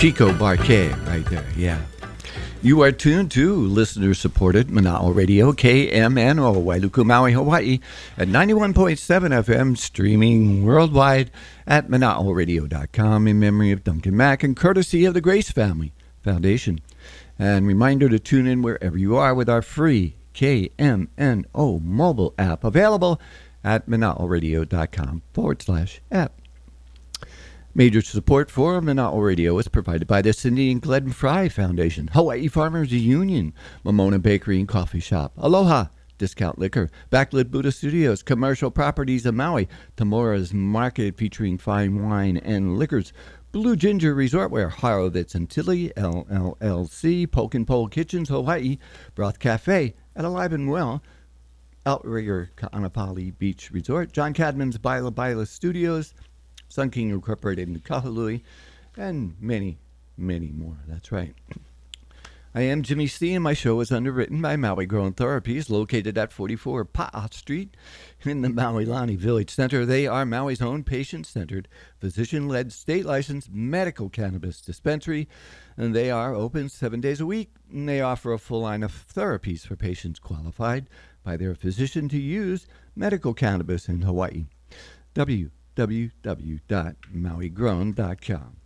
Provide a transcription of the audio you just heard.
Chico Barque right there, yeah. You are tuned to listener-supported Mana'o Radio, KMNO, Wailuku, Maui, Hawaii, at 91.7 FM, streaming worldwide at mana'oradio.com in memory of Duncan Mack and courtesy of the Grace Family Foundation. And reminder to tune in wherever you are with our free KMNO mobile app, available at mana'oradio.com/app. Major support for Mana'o Radio is provided by the Cindy and Glenn Fry Foundation, Hawaii Farmers Union, Momona Bakery and Coffee Shop, Aloha Discount Liquor, Backlit Buddha Studios, Commercial Properties of Maui, Tamora's Market featuring fine wine and liquors, Blue Ginger Resortwear, Horowitz and Tilly, LLC, Poke and Pole Kitchens, Hawaii, Broth Cafe, at Alive and Well, Outrigger Ka'anapali Beach Resort, John Cadman's Baila Baila Studios, Sun King Incorporated in Kahului, and many, many more. That's right. I am Jimmy C., and my show is underwritten by Maui Grown Therapies, located at 44 Pa'a Street in the Maui-Lani Village Center. They are Maui's own patient-centered, physician-led, state-licensed medical cannabis dispensary, and they are open 7 days a week, and they offer a full line of therapies for patients qualified by their physician to use medical cannabis in Hawaii. www.mauigrown.com.